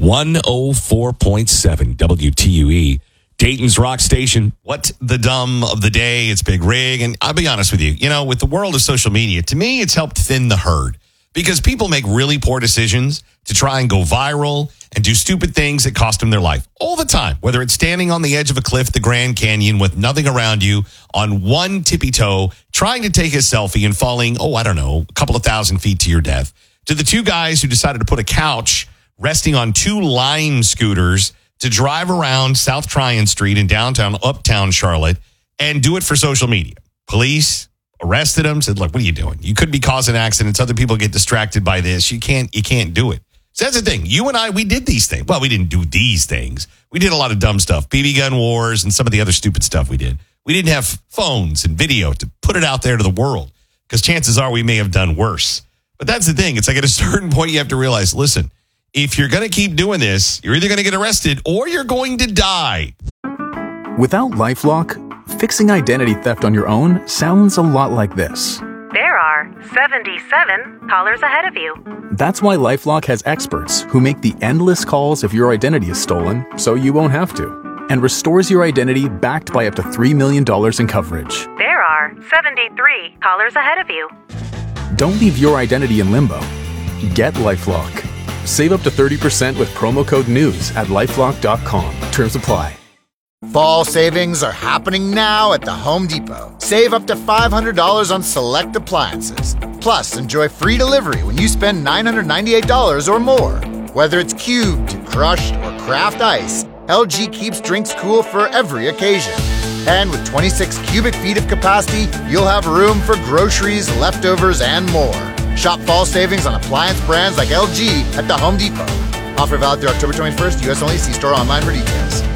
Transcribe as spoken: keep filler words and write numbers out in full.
one oh four point seven W T U E, Dayton's Rock Station. What the dumb of the day? It's Big Rig. And I'll be honest with you, you know, with the world of social media, to me, it's helped thin the herd because people make really poor decisions to try and go viral and do stupid things that cost them their life all the time, whether it's standing on the edge of a cliff, the Grand Canyon, with nothing around you, on one tippy toe, trying to take a selfie and falling, oh, I don't know, a couple of thousand feet to your death, to the two guys who decided to put a couch resting on two Lime scooters to drive around South Tryon Street in downtown, uptown Charlotte, and do it for social media. Police arrested them, said, look, what are you doing? You could be causing accidents. Other people get distracted by this. You can't, you can't do it. So that's the thing. You and I, we did these things. Well, we didn't do these things. We did a lot of dumb stuff, B B gun wars and some of the other stupid stuff we did. We didn't have phones and video to put it out there to the world because chances are we may have done worse. But that's the thing. It's like at a certain point, you have to realize, listen, if you're going to keep doing this, you're either going to get arrested or you're going to die. Without LifeLock, fixing identity theft on your own sounds a lot like this. There are seventy-seven callers ahead of you. That's why LifeLock has experts who make the endless calls if your identity is stolen, so you won't have to, and restores your identity backed by up to three million dollars in coverage. There are seventy-three callers ahead of you. Don't leave your identity in limbo. Get LifeLock. Save up to thirty percent with promo code NEWS at lifelock dot com. Terms apply. Fall savings are happening now at the Home Depot. Save up to five hundred dollars on select appliances. Plus, enjoy free delivery when you spend nine hundred ninety-eight dollars or more. Whether it's cubed, crushed, or craft ice, L G keeps drinks cool for every occasion. And with twenty-six cubic feet of capacity, you'll have room for groceries, leftovers, and more. Shop fall savings on appliance brands like L G at the Home Depot. Offer valid through October twenty-first, U S only. See store online for details.